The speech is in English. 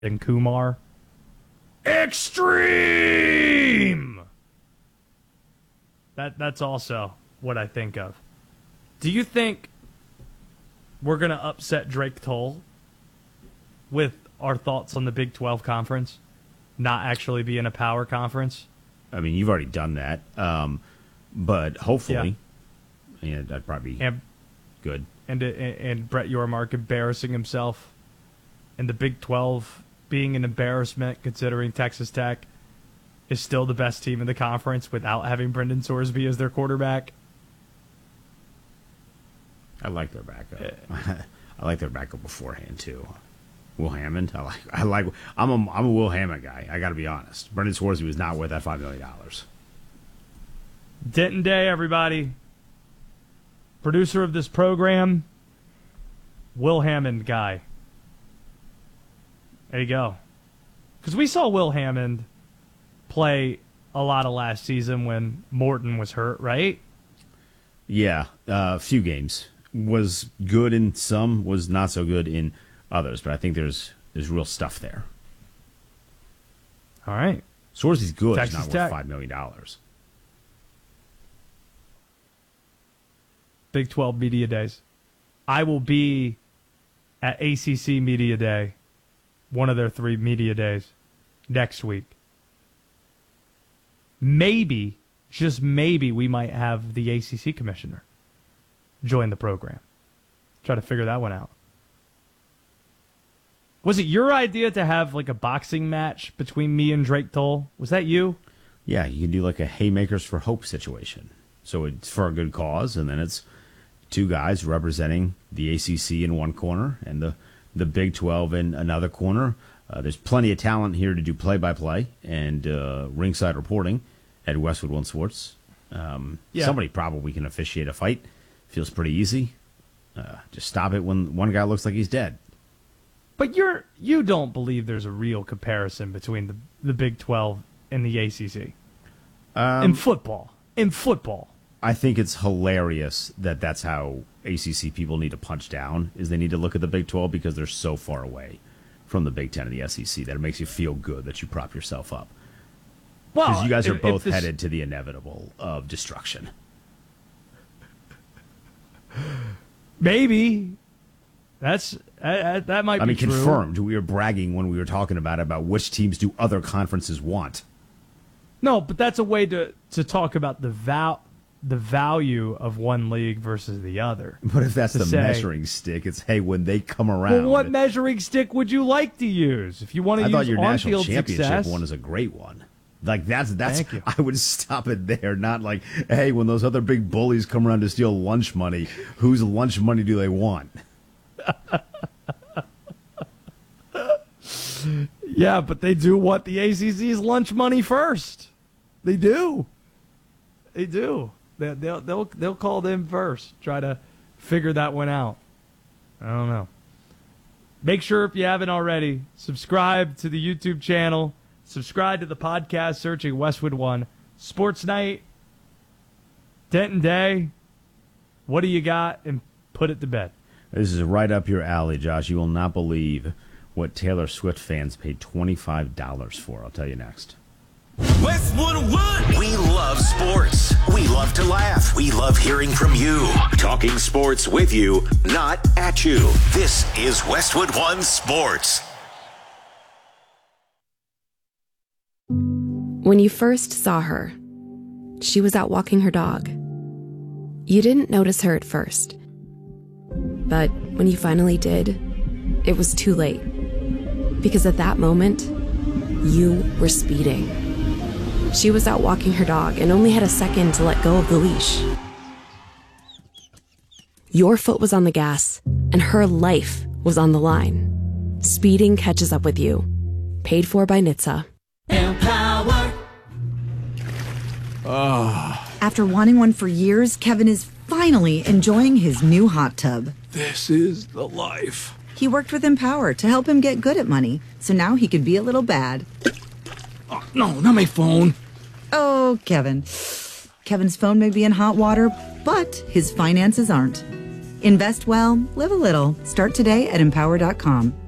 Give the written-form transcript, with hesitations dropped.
and Kumar. Extreme! That's also what I think of. Do you think we're going to upset Drake Toll with our thoughts on the Big 12 conference not actually being a power conference? I mean, you've already done that. But hopefully, yeah, that'd probably be good. And Brett Yormark embarrassing himself, and the Big 12 being an embarrassment considering Texas Tech is still the best team in the conference without having Brendan Sorsby as their quarterback. I like their backup. I like their backup beforehand too. Will Hammond. I'm a Will Hammond guy. I got to be honest. Brendan Sorsby was not worth that $5 million. Denton Day, everybody. Producer of this program, Will Hammond guy. There you go. Because we saw Will Hammond play a lot of last season when Morton was hurt, right? Yeah, a few games. Was good in some, was not so good in others, but I think there's real stuff there. All right. Sorsby's good. Texas He's not Tech. worth $5 million. Big 12 Media Days. I will be at ACC Media Day, one of their 3 media days, next week. Maybe, just maybe, we might have the ACC commissioner join the program. Try to figure that one out. Was it your idea to have like a boxing match between me and Drake Toll? Was that you? Yeah, you can do like a Haymakers for Hope situation. So it's for a good cause, and then it's 2 guys representing the ACC in one corner and the Big 12 in another corner. There's plenty of talent here to do play-by-play and ringside reporting at Westwood One Sports. Somebody probably can officiate a fight. Feels pretty easy. Just stop it when one guy looks like he's dead. But you don't believe there's a real comparison between the Big 12 and the ACC in football. I think it's hilarious that that's how ACC people need to punch down, is they need to look at the Big 12 because they're so far away from the Big 10 and the SEC that it makes you feel good that you prop yourself up. Because you guys are both headed to the inevitable of destruction. Maybe. That might be true. Confirmed. We were bragging when we were talking about which teams do other conferences want. No, but that's a way to talk about the value of one league versus the other. But if that's the measuring stick, it's, hey, when they come around. Well, what measuring stick would you like to use? If you want to use I thought your national on-field championship success, one is a great one. Like, that's Thank you. I would stop it there, not like, hey, when those other big bullies come around to steal lunch money, whose lunch money do they want? Yeah, but they do want the ACC's lunch money first. They do. They'll call them first. Try to figure that one out. I don't know. Make sure, if you haven't already, subscribe to the YouTube channel. Subscribe to the podcast, searching Westwood One. Sports Night, Denton Day. What do you got? And put it to bed. This is right up your alley, Josh. You will not believe what Taylor Swift fans paid $25 for. I'll tell you next. Westwood One. We love sports. We love to laugh. We love hearing from you. Talking sports with you, not at you. This is Westwood One Sports. When you first saw her, she was out walking her dog. You didn't notice her at first. But when you finally did, it was too late. Because at that moment, you were speeding. She was out walking her dog and only had a second to let go of the leash. Your foot was on the gas, and her life was on the line. Speeding catches up with you. Paid for by NHTSA. Empower. After wanting one for years, Kevin is finally enjoying his new hot tub. This is the life. He worked with Empower to help him get good at money, so now he could be a little bad. Oh, no, not my phone. Oh, Kevin. Kevin's phone may be in hot water, but his finances aren't. Invest well, live a little. Start today at Empower.com.